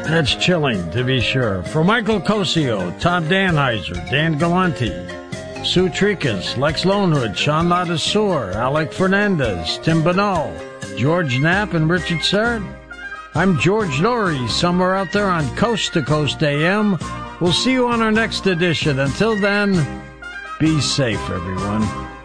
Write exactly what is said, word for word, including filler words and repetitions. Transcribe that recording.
That's chilling, to be sure. For Michael Cosio, Todd Danheiser, Dan Galante, Sue Tricas, Lex Lonehood, Sean Ladassour, Alec Fernandez, Tim Bonneau, George Knapp, and Richard Serrett. I'm George Norrie, somewhere out there on Coast to Coast A M. We'll see you on our next edition. Until then, be safe, everyone.